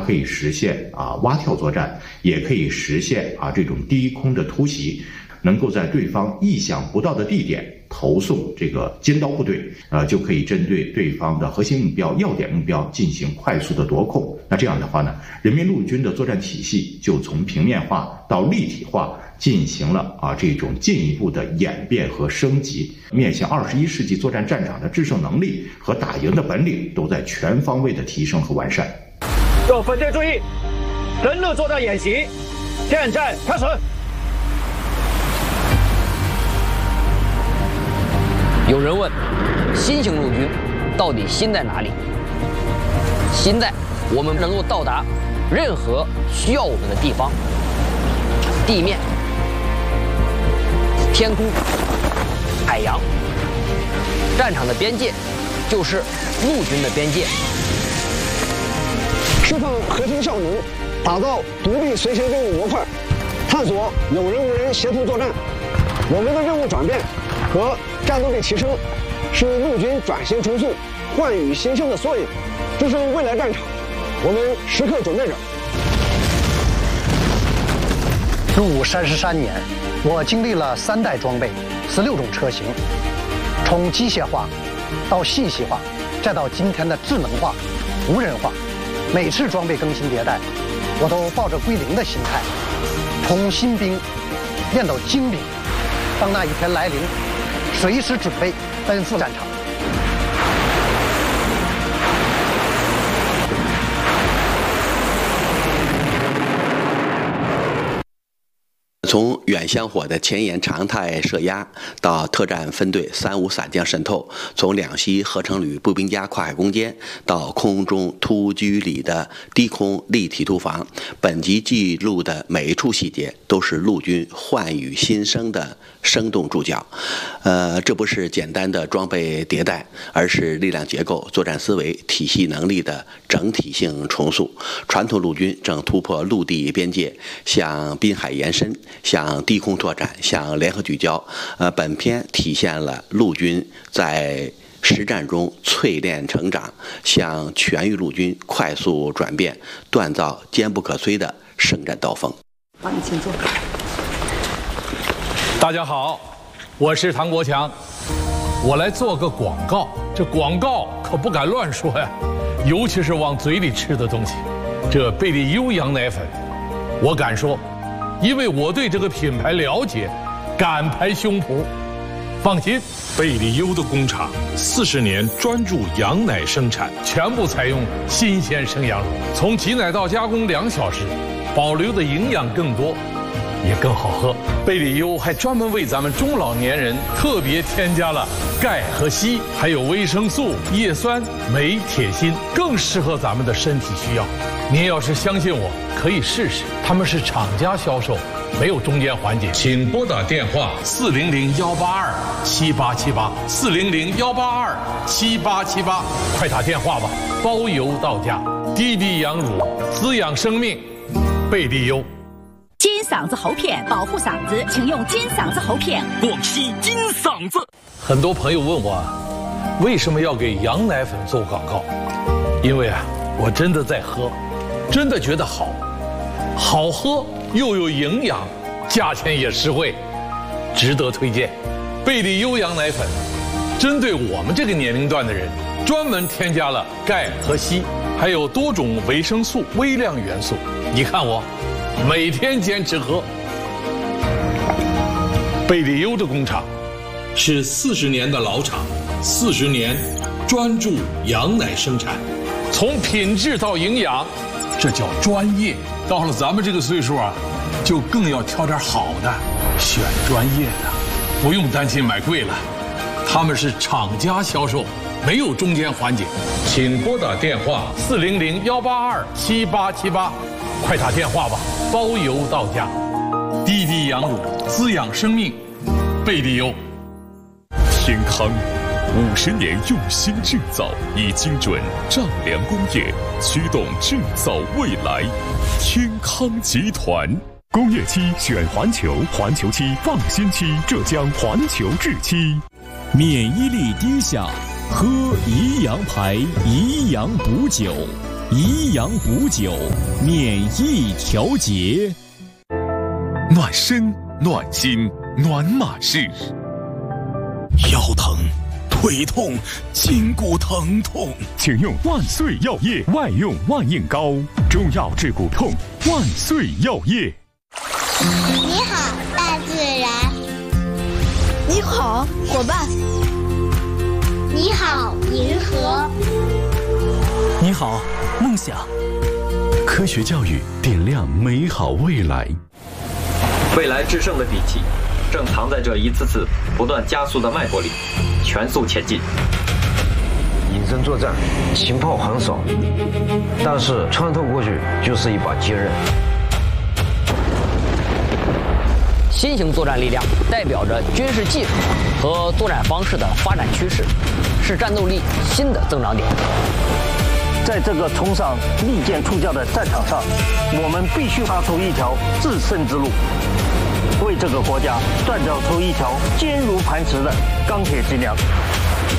可以实现蛙跳作战，也可以实现这种低空的突袭，能够在对方意想不到的地点投送这个尖刀部队，就可以针对对方的核心目标、要点目标进行快速的夺控。那这样的话呢，人民陆军的作战体系就从平面化到立体化，进行了这种进一步的演变和升级，面向21世纪作战战场的制胜能力和打赢的本领都在全方位的提升和完善。 各分队注意，登陆作战演习，建战开始。 有人问，新型陆军到底新在哪里？新在我们能够到达任何需要我们的地方，地面、天空、海洋。战场的边界就是陆军的边界。 释放核心效能，打造独立随行任务模块，探索有人无人协同作战。我们的任务转变和战斗力提升，是陆军转型重塑、焕予新生的缩影。这是未来战场，我们时刻准备着。 入伍33年，我经历了3代装备、16种车型，从机械化到信息化，再到今天的智能化、无人化。每次装备更新迭代，我都抱着归零的心态，从新兵练到精兵。当那一天来临，随时准备奔赴战场。 从远香火的前沿常态设压到特战分队3-5伞降渗透，从两栖合成旅步兵家跨海攻坚到空中突击里的低空立体突防，本集记录的每一处细节都是陆军焕予新生的生动注脚。这不是简单的装备迭代，而是力量结构、作战思维、体系能力的整体性重塑。传统陆军正突破陆地边界，向滨海延伸，向低空拓展，向联合聚焦。本片体现了陆军在实战中淬炼成长，向全域陆军快速转变，锻造坚不可摧的圣战刀锋。 好，你请坐。 大家好，我是唐国强，我来做个广告。这广告可不敢乱说呀，尤其是往嘴里吃的东西。这贝利优羊奶粉，我敢说，因为我对这个品牌了解，敢拍胸脯。放心，贝利优的工厂40年专注羊奶生产，全部采用新鲜生羊乳，从挤奶到加工2小时，保留的营养更多，也更好喝。贝利优还专门为咱们中老年人特别添加了钙和硒，还有维生素、叶酸、镁、铁、锌，更适合咱们的身体需要。您要是相信我，可以试试。他们是厂家销售，没有中间环节。请拨打电话400-182-7878，400-182-7878，快打电话吧，包邮到家。滴滴羊乳滋养生命，贝利优。 金嗓子喉片保护嗓子，请用金嗓子喉片。 广西金嗓子。很多朋友问我，为什么要给羊奶粉做广告？因为我真的在喝，真的觉得好喝又有营养，价钱也实惠，值得推荐。贝利优羊奶粉针对我们这个年龄段的人，专门添加了钙和硒，还有多种维生素、微量元素。你看我每天坚持喝。贝利优的工厂是40年的老厂，40年专注羊奶生产，从品质到营养，这叫专业。到了咱们这个岁数就更要挑点好的，选专业的，不用担心买贵了。他们是厂家销售，没有中间环节。请拨打电话400-182-7878，快打电话吧，包邮到家。滴滴羊乳滋养生命，贝利优。 天康50年用心制造，以精准丈量工业驱动制造未来。天康集团。工业期选环球，环球期放心期，浙江环球制期。 免疫力低下，喝宜阳牌宜阳补酒。 颐阳补酒，免疫调节，暖身暖心暖马式。腰疼、腿痛、筋骨疼痛，请用万岁药业外用万应膏，中药治骨痛，万岁药业。 你好，大自然。 你好，伙伴。 你好，银河。 你好，梦想。 科学教育点亮美好未来。 未来制胜的底气，正藏在这一次次不断加速的脉搏里，全速前进。 隐身作战，情报很少，但是穿透过去就是一把坚刃。 新型作战力量代表着军事技术和作战方式的发展趋势，是战斗力新的增长点。 在这个冲上利剑出鞘的战场上，我们必须画出一条制胜之路，为这个国家锻造出一条坚如磐石的钢铁脊梁。